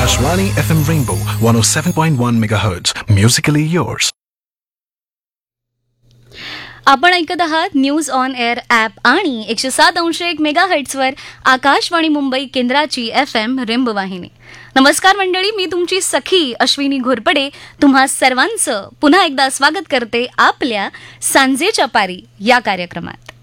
Akashvani FM Rainbow 107.1 MHz. Musically yours. आपण ऐकत आहात न्यूज ऑन एअर ॲप आणि 107.1 मेगाहर्ट्झवर आकाशवाणी मुंबई केंद्राची FM रेंबो वाहिनी. नमस्कार मंडळी, मी तुमची सखी अश्विनी घोरपडे तुम्हा सर्वांचं पुन्हा एकदा स्वागत करते आपल्या सांजेच्या पारी या कार्यक्रमात.